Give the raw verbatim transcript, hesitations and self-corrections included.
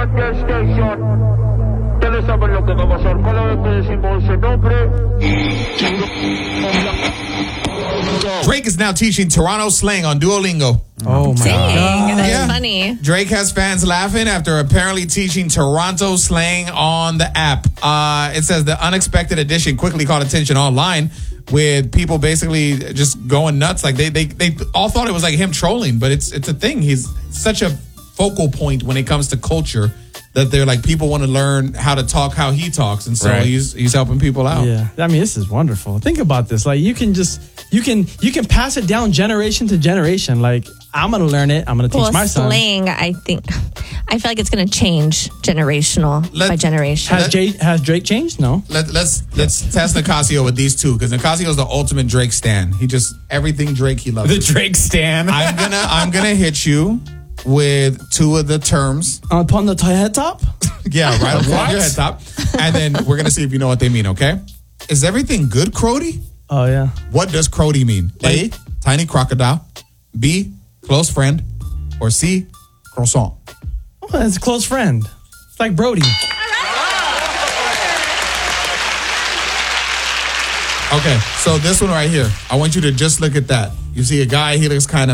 Broadcast Station. Ustedes saben lo que va a pasar. Cada vez que decimos ese nombre. Drake is now teaching Toronto slang on Duolingo. Oh my Dang, God. that's Yeah. funny. Drake has fans laughing after apparently teaching Toronto slang on the app. Uh, it says the unexpected addition quickly caught attention online with people basically just going nuts. Like they, they, they all thought it was like him trolling, but it's it's a thing. He's such a focal point when it comes to culture that they're like people want to learn how to talk how he talks, and so Right. he's he's helping people out. Yeah, I mean, this is wonderful. Think about this. Like, you can just you can you can pass it down generation to generation. Like, I'm gonna learn it. I'm gonna teach Well, my son. slang, I think, I feel like it's going to change generational Let- by generation. Has Jay, has Drake changed? No. Let, let's let's test Nicasio with these two, because Nicasio is the ultimate Drake stan. He just everything Drake he loves. The Drake stan. I'm gonna I'm gonna hit you with two of the terms. Upon the t- head top. Yeah, right on What? your head top. And then we're gonna see if you know what they mean, okay? Is everything good, Crody? Oh yeah. What does Crody mean? A, tiny crocodile. B, close friend. Or C, croissant. Oh, it's a close friend. It's like Brody. Okay, so this one right here, I want you to just look at that. You see a guy, he looks kind of